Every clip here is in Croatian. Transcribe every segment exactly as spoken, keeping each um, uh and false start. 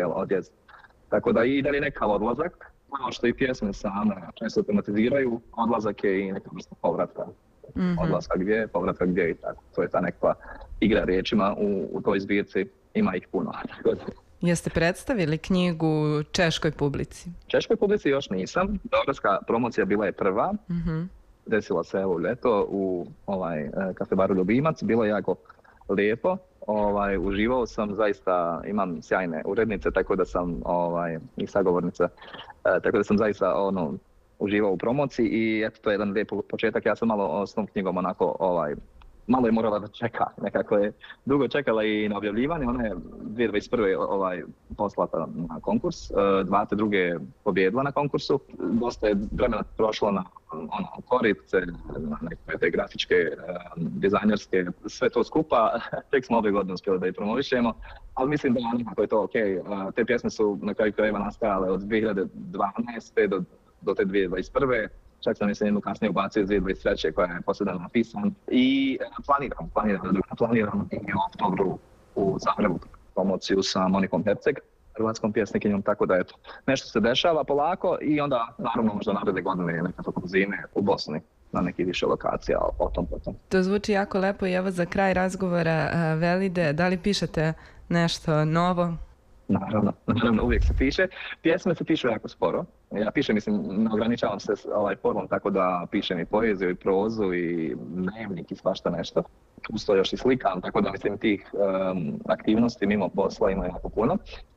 jel, odjezd. Tako da i dalje neka odlazak, ono što i pjesme same često tematiziraju, odlazak je i neka vrsta povratka. Mm-hmm. Odlaska gdje, povratka gdje i tako. To je ta neka igra riječima u, u toj zbirci, ima ih puno. Jeste predstavili knjigu češkoj publici? Češkoj publici još nisam. Beogradska promocija bila je prva. Mm-hmm. Desila se evo ljeto u ovaj, kafe baru Ljubimac. Bilo je jako lijepo. Ovaj, uživao sam, zaista imam sjajne urednice, tako da sam ovaj, i sagovornica. E, tako da sam zaista ono, uživao u promociji i eto, to je jedan lijep početak. Ja sam malo s tom knjigom onako ovaj, malo je morala da čeka, nekako je dugo čekala i na objavljivanje, ona je dvije tisuće dvadeset prve ovaj, poslata na konkurs, dvadeset druge je pobjedila na konkursu, dosta je vremena prošlo na ono, korice, na neke te grafičke, dizajnerske, sve to skupa, tek smo ove godine uspjeli da i promovišemo, ali mislim da nekako je to ok. Te pjesme su na kraju krajeva nastajale od dvije hiljade dvanaeste do, do te dvije tisuće dvadeset prve. Čak sam mislim jednu kasnije ubacio iz dvije tisuće dvadeset treće koja je posljedno napisan i planiram, planiram, planiram i u oktobru u Zagrebu promociju sa Monikom Herceg, hrvatskom pjesnikinjom, tako da eto, nešto se dešava polako i onda naravno možda naredne godine neka tokom zime u Bosni na neki više lokacija o tom potom. To zvuči jako lepo i evo za kraj razgovora, Velide, da li pišete nešto novo? Naravno, naravno, uvijek se piše. Pjesme se pišu jako sporo. Ja pišem, mislim, ne ograničavam se ovaj formom tako da pišem i poeziju i prozu i dnevnik i svašta nešto. Uz to još i slikam, tako da mislim tih um, aktivnosti mimo posla ima jako puno.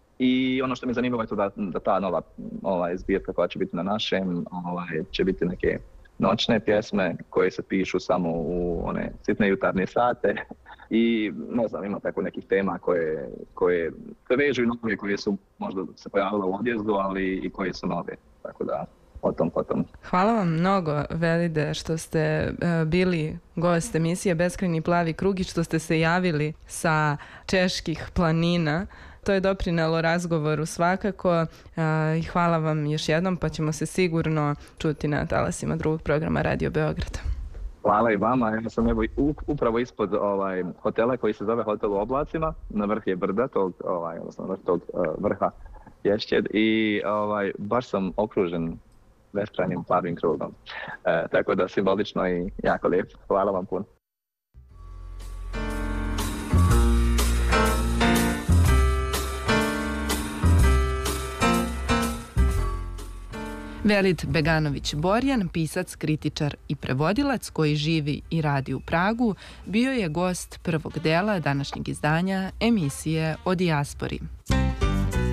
I ono što mi zanima je to da, da ta nova ovaj, zbirka koja će biti na našem, ovaj, će biti neke noćne pjesme koje se pišu samo u one sitne jutarnje sate i ne znam, ima tako nekih tema koje, koje se vežu i nove, koje su možda se pojavile u odjezdu, ali i koje su nove, tako da o tom potom. Hvala vam mnogo, Velide, što ste uh, bili gost emisije Beskrajni plavi krug i što ste se javili sa čeških planina. To je doprinelo razgovoru svakako uh, i hvala vam još jednom, pa ćemo se sigurno čuti na talasima drugog programa Radio Beograda. Hvala i vama. Ja sam evo upravo ispod ovaj, hotela koji se zove Hotel u Oblacima, na vrh je brda tog, ovaj, odnosno vrh tog uh, vrha Ješćed i ovaj, baš sam okružen beskrajnim plavim krugom. Uh, tako da simbolično i jako lijepo. Hvala vam puno. Velid Beganović-Borjan, pisac, kritičar i prevodilac koji živi i radi u Pragu, bio je gost prvog dela današnjeg izdanja emisije o dijaspori.